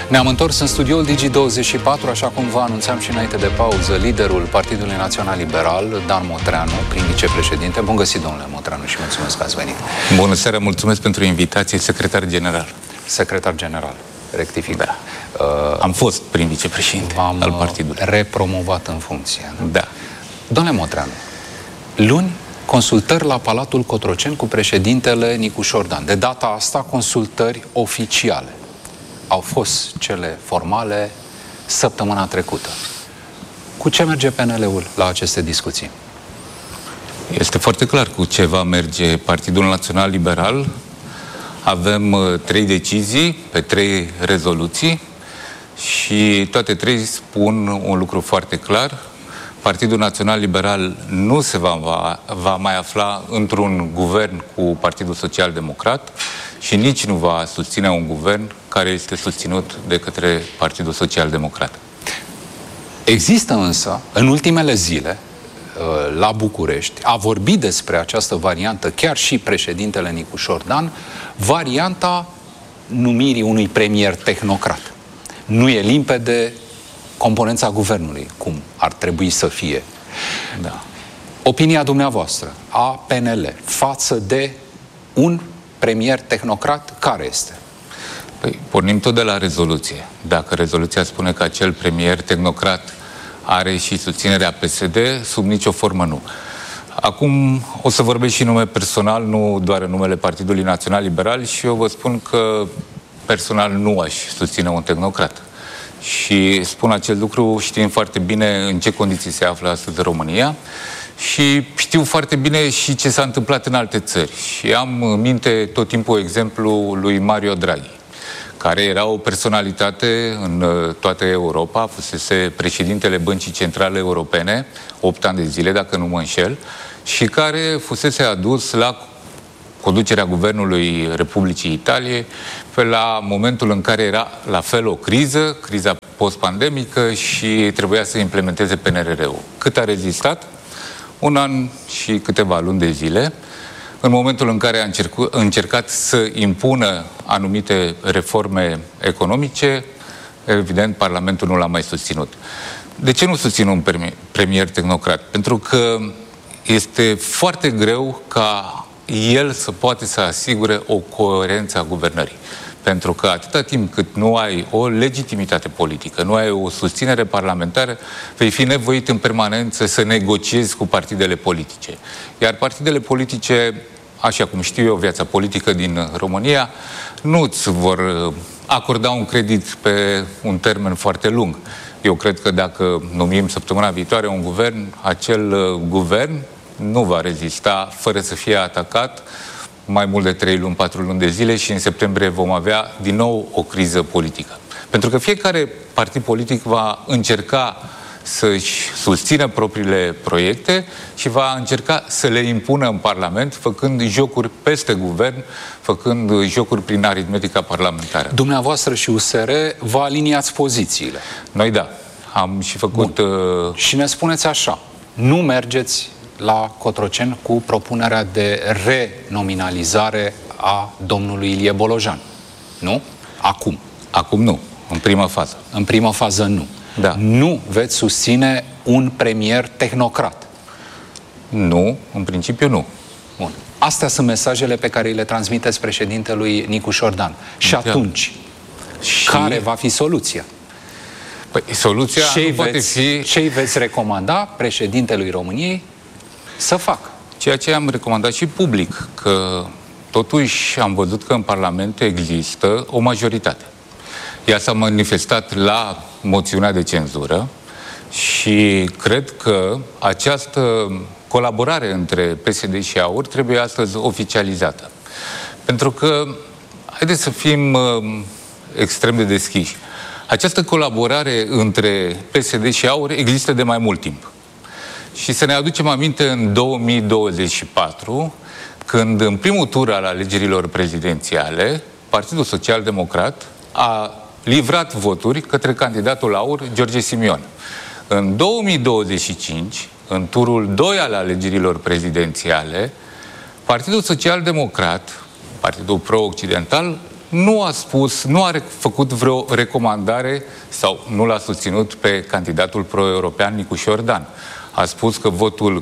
Ne-am întors în studioul Digi24, așa cum vă anunțam și înainte de pauză, liderul Partidului Național Liberal, Dan Motreanu, prim vicepreședinte. Bun găsit, domnule Motreanu, și mulțumesc că ați venit. Bună seara, mulțumesc pentru invitație, secretar general. Secretar general, rectific. Da. Am fost prim vicepreședinte al partidului. Repromovat în funcție. Da. Domnule Motreanu, luni consultări la Palatul Cotroceni cu președintele Nicușor Dan. De data asta, consultări oficiale. Au fost cele formale săptămâna trecută. Cu ce merge PNL-ul la aceste discuții? Este foarte clar cu ce va merge Partidul Național Liberal. Avem 3 decizii pe 3 rezoluții și toate 3 spun un lucru foarte clar. Partidul Național Liberal nu se va mai afla într-un guvern cu Partidul Social Democrat și nici nu va susține un guvern care este susținut de către Partidul Social Democrat. Există însă, în ultimele zile, la București, a vorbit despre această variantă chiar și președintele Nicușor Dan, varianta numirii unui premier tehnocrat. Nu e limpede componența guvernului, cum ar trebui să fie. Da. Opinia dumneavoastră a PNL față de un premier tehnocrat, care este? Păi, pornim tot de la rezoluție. Dacă rezoluția spune că acel premier tehnocrat are și susținerea PSD, sub nicio formă nu. Acum o să vorbesc și nume personal, nu doar în numele Partidului Național Liberal, și eu vă spun că personal nu aș susține un tehnocrat. Și spun acest lucru știind foarte bine în ce condiții se află astăzi România și știu foarte bine și ce s-a întâmplat în alte țări. Și am în minte tot timpul exemplul lui Mario Draghi, care era o personalitate în toată Europa, fusese președintele Băncii Centrale Europene 8 ani de zile, dacă nu mă înșel, și care fusese adus la conducerea Guvernului Republicii Italie pe la momentul în care era la fel o criza post-pandemică și trebuia să implementeze PNRR-ul. Cât a rezistat? 1 an și câteva luni de zile. În momentul în care a încercat să impună anumite reforme economice, evident, Parlamentul nu l-a mai susținut. De ce nu susțin un premier tehnocrat? Pentru că este foarte greu ca el să poate să asigure o coerență a guvernării. Pentru că atâta timp cât nu ai o legitimitate politică, nu ai o susținere parlamentară, vei fi nevoit în permanență să negociezi cu partidele politice. Iar partidele politice, așa cum știu eu viața politică din România, nu îți vor acorda un credit pe un termen foarte lung. Eu cred că dacă numim săptămâna viitoare un guvern, acel guvern nu va rezista fără să fie atacat mai mult de 3 luni, 4 luni de zile și în septembrie vom avea din nou o criză politică. Pentru că fiecare partid politic va încerca să-și susțină propriile proiecte și va încerca să le impună în Parlament, făcând jocuri peste guvern, făcând jocuri prin aritmetica parlamentară. Dumneavoastră și USR vă aliniați pozițiile. Noi da, am și făcut... Și ne spuneți așa, nu mergeți la Cotroceni cu propunerea de renominalizare a domnului Ilie Bolojan. Nu? Acum. Acum nu. În prima fază. În prima fază nu. Da. Nu veți susține un premier tehnocrat. Nu, în principiu nu. Bun. Astea sunt mesajele pe care le transmiteți președintelui Nicușor Dan. Și atunci, care va fi soluția? Păi, soluția nu poate fi... Ce veți recomanda președintelui României să facă? Ceea ce am recomandat și public, că totuși am văzut că în Parlament există o majoritate. Ea s-a manifestat la moțiunea de cenzură și cred că această colaborare între PSD și AUR trebuie astăzi oficializată. Pentru că, haideți să fim extrem de deschiși, această colaborare între PSD și AUR există de mai mult timp. Și să ne aducem aminte în 2024, când în primul tur al alegerilor prezidențiale, Partidul Social Democrat a livrat voturi către candidatul AUR, George Simion. În 2025, în turul 2 al alegerilor prezidențiale, Partidul Social Democrat, partidul pro-occidental, nu a spus, nu a făcut vreo recomandare sau nu l-a susținut pe candidatul pro-european Nicu Șordan. A spus că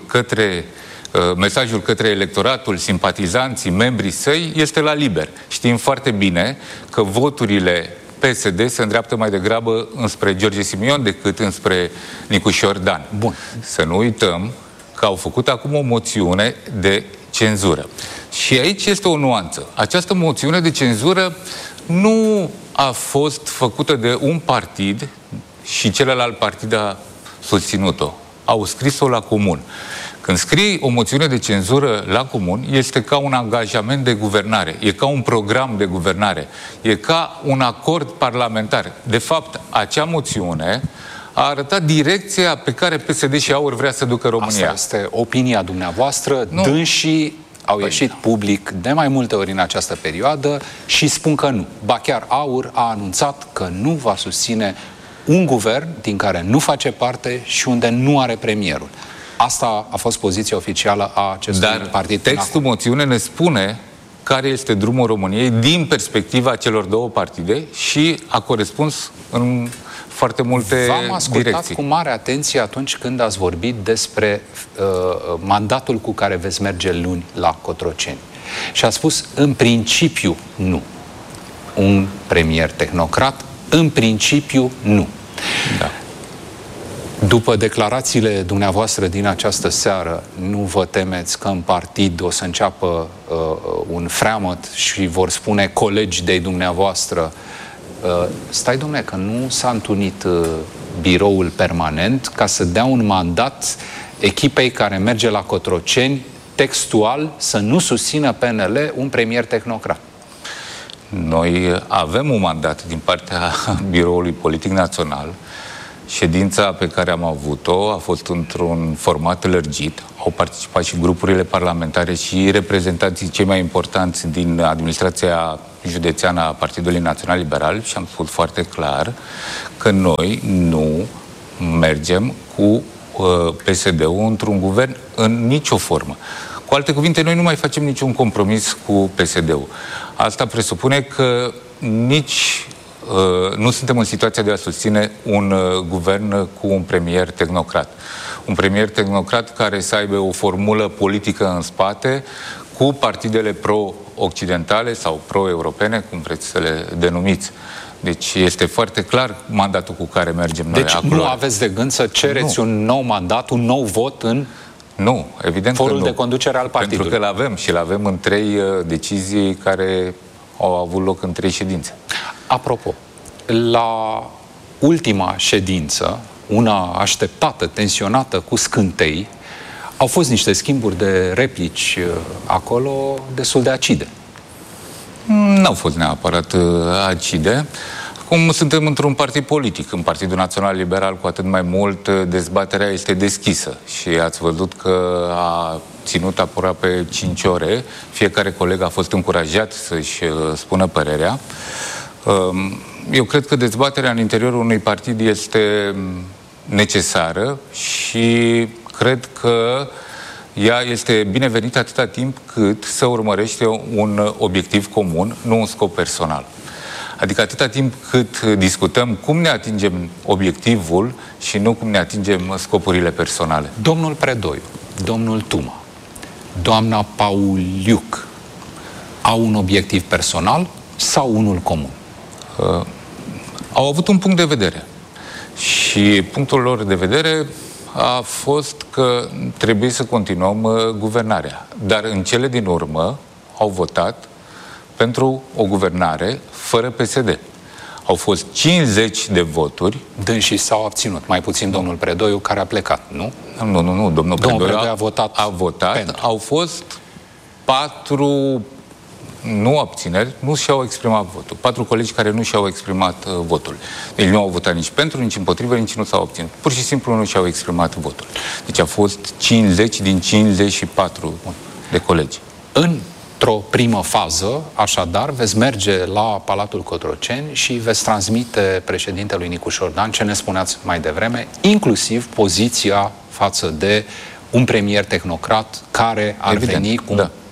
mesajul către electoratul, simpatizanții, membrii săi este la liber. Știm foarte bine că voturile PSD se îndreaptă mai degrabă înspre George Simion decât înspre Nicu Șordan. Bun. Să nu uităm că au făcut acum o moțiune de cenzură. Și aici este o nuanță. Această moțiune de cenzură nu a fost făcută de un partid și celălalt partid a susținut-o. Au scris-o la comun. Când scrii o moțiune de cenzură la comun, este ca un angajament de guvernare, e ca un program de guvernare, e ca un acord parlamentar. De fapt, acea moțiune a arătat direcția pe care PSD și AUR vrea să ducă România. Asta este opinia dumneavoastră. Nu. Dânsii au ieșit public de mai multe ori în această perioadă și spun că nu. Ba chiar AUR a anunțat că nu va susține un guvern din care nu face parte și unde nu are premierul. Asta a fost poziția oficială a acestui partid. Dar textul moțiune ne spune care este drumul României din perspectiva celor două partide și a corespuns în foarte multe direcții. V-am ascultat cu mare atenție atunci când ați vorbit despre mandatul cu care veți merge luni la Cotroceni. Și a spus, în principiu, nu. Un premier tehnocrat, în principiu, nu. Da. După declarațiile dumneavoastră din această seară, nu vă temeți că în partid o să înceapă un freamăt și vor spune colegi de dumneavoastră stai, dom'le, că nu s-a întunit biroul permanent ca să dea un mandat echipei care merge la Cotroceni textual să nu susțină PNL un premier tehnocrat. Noi avem un mandat din partea Biroului Politic Național. Ședința pe care am avut-o a fost într-un format lărgit. Au participat și grupurile parlamentare și reprezentanții cei mai importanți din administrația județeană a Partidului Național Liberal și am spus foarte clar că noi nu mergem cu PSD-ul într-un guvern în nicio formă. Cu alte cuvinte, noi nu mai facem niciun compromis cu PSD-ul. Asta presupune că nici nu suntem în situația de a susține un guvern cu un premier tehnocrat. Un premier tehnocrat care să aibă o formulă politică în spate cu partidele pro-occidentale sau pro-europene, cum vreți să le denumiți. Deci este foarte clar mandatul cu care mergem noi. Deci acolo. Nu aveți de gând să cereți un nou mandat, un nou vot în nu, evident forul de conducere al partidului? Pentru că l-avem și l-avem în 3 decizii care au avut loc în 3 ședințe. Apropo, la ultima ședință, una așteptată, tensionată, cu scântei, au fost niște schimburi de replici acolo destul de acide. N-au fost neapărat acide. Acum suntem într-un partid politic, în Partidul Național Liberal, cu atât mai mult dezbaterea este deschisă și ați văzut că a ținut aproape 5 ore, fiecare coleg a fost încurajat să-și spună părerea. Eu cred că dezbaterea în interiorul unui partid este necesară și cred că ea este binevenită atâta timp cât să urmărește un obiectiv comun, nu un scop personal. Adică atâta timp cât discutăm cum ne atingem obiectivul și nu cum ne atingem scopurile personale. Domnul Predoiu, domnul Tuma, doamna Pauliuc au un obiectiv personal sau unul comun? Au avut un punct de vedere. Și punctul lor de vedere a fost că trebuie să continuăm guvernarea. Dar în cele din urmă au votat pentru o guvernare fără PSD. Au fost 50 de voturi. Dânsii s-au abținut, mai puțin domnul Predoiu, care a plecat, nu? Nu. Domnul Predoiu a votat pentru. Au fost 4 nu abțineri, nu și-au exprimat votul. 4 colegi care nu și-au exprimat votul. Deci nu au votat nici pentru, nici împotrivă, nici nu s-au abținut. Pur și simplu nu și-au exprimat votul. Deci a fost 50 din 54 de colegi. Într-o primă fază, așadar, veți merge la Palatul Cotroceni și veți transmite președintelui Nicu Șordan ce ne spuneați mai devreme, inclusiv poziția față de un premier tehnocrat care ar veni cu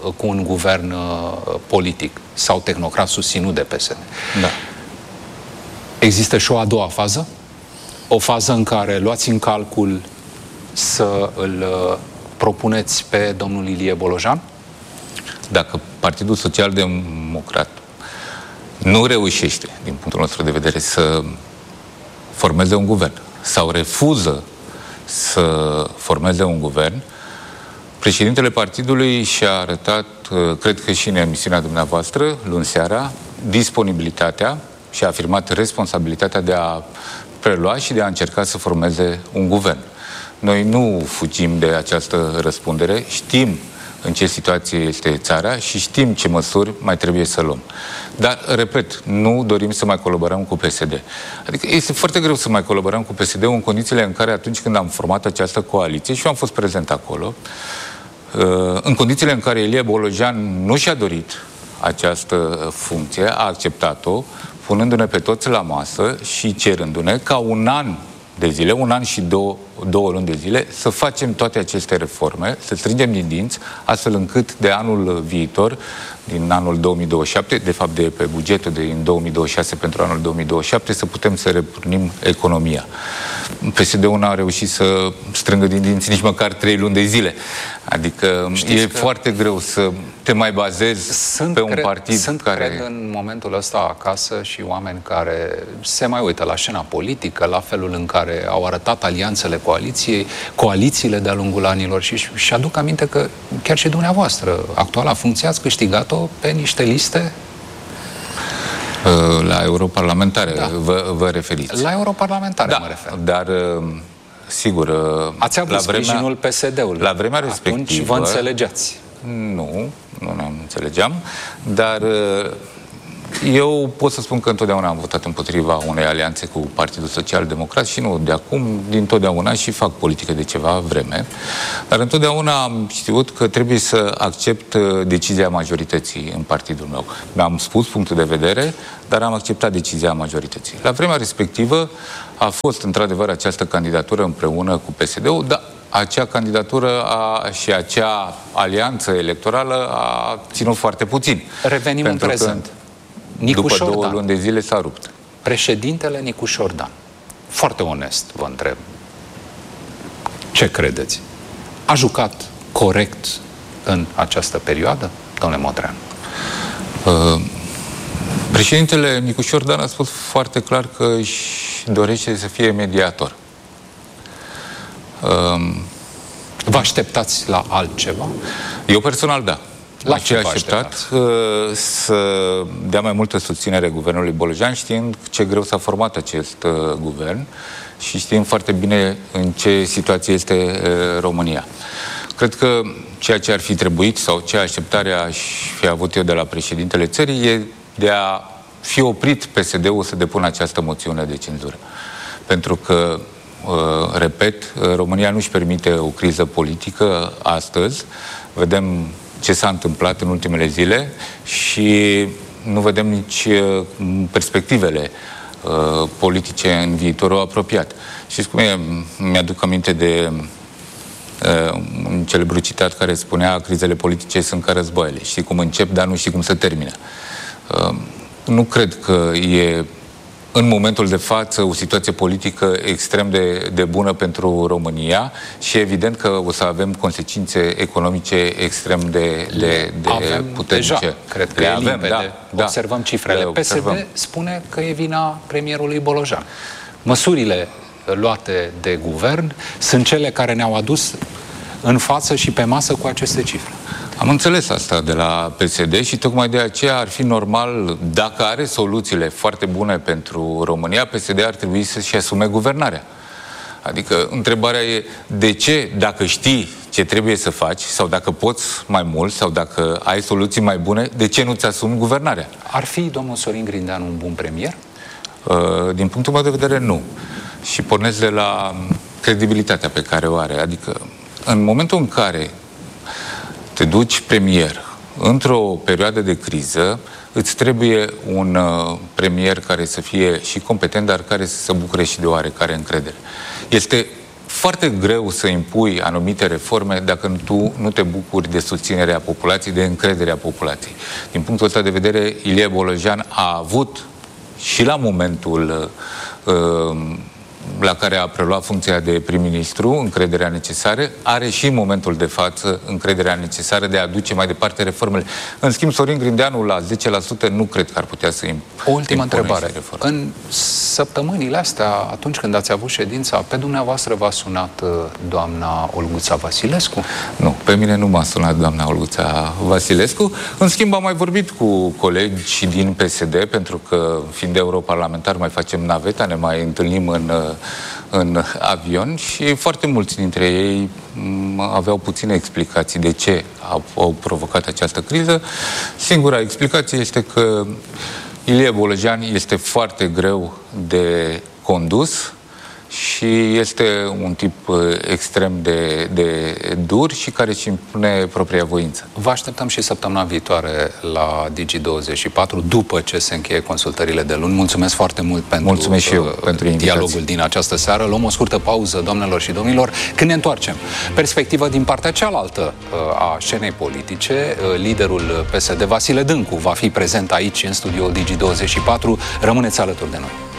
cu un guvern politic sau tehnocrat susținut de PSD. Da. Există și o a doua fază? O fază în care luați în calcul să îl propuneți pe domnul Ilie Bolojan? Dacă Partidul Social-Democrat nu reușește, din punctul nostru de vedere, să formeze un guvern sau refuză să formeze un guvern, președintele partidului și-a arătat, cred că și în emisiunea dumneavoastră, luni seara, disponibilitatea și a afirmat responsabilitatea de a prelua și de a încerca să formeze un guvern. Noi nu fugim de această răspundere, știm în ce situație este țara și știm ce măsuri mai trebuie să luăm. Dar, repet, nu dorim să mai colaborăm cu PSD. Adică este foarte greu să mai colaborăm cu PSD-ul în condițiile în care atunci când am format această coaliție, și eu am fost prezent acolo, în condițiile în care Ilie Bolojan nu și-a dorit această funcție, a acceptat-o, punându-ne pe toți la masă și cerându-ne ca un an de zile, un an și două luni de zile, să facem toate aceste reforme, să strângem din dinți, astfel încât de anul viitor, din anul 2027, de fapt de pe bugetul din 2026 pentru anul 2027, să putem să repornim economia. PSD-ul n-a reușit să strângă din dinți nici măcar 3 luni de zile. Adică e foarte greu să te mai bazezi pe un partid care... Cred, în momentul ăsta acasă și oameni care se mai uită la scena politică, la felul în care au arătat alianțele coalițiile de-a lungul anilor și aduc aminte că chiar și dumneavoastră, actuala funcție, ați câștigat-o pe niște liste. La europarlamentare, da. Vă referiți? La europarlamentare, da, mă refer. Dar, sigur... Ați avut sprijinul PSD-ului. La vremea respectivă... Atunci vă înțelegeați. Nu ne înțelegeam, dar eu pot să spun că întotdeauna am votat împotriva unei alianțe cu Partidul Social-Democrat și nu de acum, dintotdeauna, și fac politică de ceva vreme, dar întotdeauna am știut că trebuie să accept decizia majorității în partidul meu. Mi-am spus punctul de vedere, dar am acceptat decizia majorității. La vremea respectivă a fost într-adevăr această candidatură împreună cu PSD-ul, dar acea candidatură și acea alianță electorală a ținut foarte puțin. Revenim în prezent. După 2 luni de zile s-a rupt. Președintele Nicu Șordan, foarte onest vă întreb, ce credeți? A jucat corect în această perioadă, domnule Modreanu? Președintele Nicu Șordan a spus foarte clar că își dorește să fie mediator. Vă așteptați la altceva? Eu personal, da. La ce vă așteptat să dea mai multă susținere guvernului Bolojan, știind ce greu s-a format acest guvern și știind foarte bine în ce situație este România. Cred că ceea ce ar fi trebuit sau ce așteptare aș fi avut eu de la președintele țării e de a fi oprit PSD-ul să depună această moțiune de cenzură. Pentru că, repet, România nu își permite o criză politică astăzi. Vedem ce s-a întâmplat în ultimele zile și nu vedem nici perspectivele politice în viitorul apropiat. Știți cum e? Mi-aduc aminte de un celebru citat care spunea: crizele politice sunt ca războaiele. Știi cum încep, dar nu știi cum se termină. Nu cred că e în momentul de față o situație politică extrem de bună pentru România și evident că o să avem consecințe economice extrem de puternice. Deja, cred că e limpede. Observăm cifrele. PSD spune că e vina premierului Bolojan. Măsurile luate de guvern sunt cele care ne-au adus în față și pe masă cu aceste cifre. Am înțeles asta de la PSD și tocmai de aceea ar fi normal, dacă are soluțiile foarte bune pentru România, PSD ar trebui să-și asume guvernarea. Adică întrebarea e de ce, dacă știi ce trebuie să faci, sau dacă poți mai mult, sau dacă ai soluții mai bune, de ce nu-ți asumi guvernarea? Ar fi domnul Sorin Grindeanu un bun premier? Din punctul meu de vedere, nu. Și pornesc de la credibilitatea pe care o are. Adică, în momentul în care te duci premier într-o perioadă de criză, îți trebuie un premier care să fie și competent, dar care să se bucure și de oarecare încredere. Este foarte greu să impui anumite reforme dacă tu nu te bucuri de susținerea populației, de încrederea populației. Din punctul ăsta de vedere, Ilie Bolojan a avut și la momentul la care a preluat funcția de prim-ministru încrederea necesară, are și în momentul de față încrederea necesară de a duce mai departe reformele. În schimb, Sorin Grindeanu la 10% nu cred că ar putea să O ultimă întrebare. În săptămânile astea, atunci când ați avut ședința, pe dumneavoastră v-a sunat doamna Olguța Vasilescu? Nu, pe mine nu m-a sunat doamna Olguța Vasilescu. În schimb, am mai vorbit cu colegi din PSD, pentru că, fiind europarlamentar, mai facem naveta, ne mai întâlnim în avion și foarte mulți dintre ei aveau puține explicații de ce au provocat această criză. Singura explicație este că Ilie Bolojan este foarte greu de condus și este un tip extrem de dur și care își impune propria voință. Vă așteptăm și săptămâna viitoare la Digi24, după ce se încheie consultările de luni. Mulțumesc foarte mult pentru, pentru dialogul din această seară. Luăm o scurtă pauză, doamnelor și domnilor. Când ne întoarcem, perspectivă din partea cealaltă a scenei politice. Liderul PSD, Vasile Dâncu, va fi prezent aici în studioul Digi24. Rămâneți alături de noi.